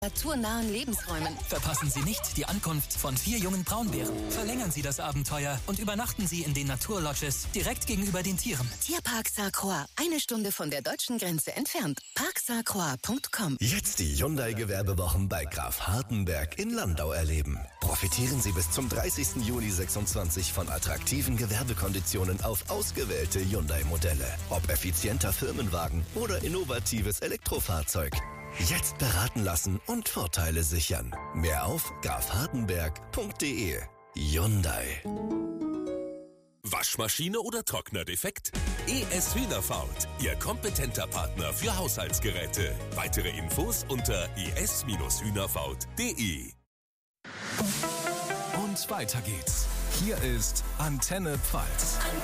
naturnahen Lebensräumen. Verpassen Sie nicht die Ankunft von 4 jungen Braunbären. Verlängern Sie das Abenteuer und übernachten Sie in den Naturlodges direkt gegenüber den Tieren. Tierpark Saar-Croix, 1 Stunde von der deutschen Grenze entfernt. parksaarcroix.com. Jetzt die Hyundai-Gewerbewochen bei Graf Hartenberg in Landau erleben. Profitieren Sie bis zum 30. Juli 26 von attraktiven Gewerbekonditionen auf ausgewählte Hyundai-Modelle. Ob effizienter Firmenwagen oder innovatives Elektrofahrzeug. Jetzt beraten lassen und Vorteile sichern. Mehr auf grafhartenberg.de. Hyundai. Waschmaschine oder Trockner defekt? ES Hühnerfaut, Ihr kompetenter Partner für Haushaltsgeräte. Weitere Infos unter es-hühnerfaut.de. Und weiter geht's. Hier ist Antenne Pfalz.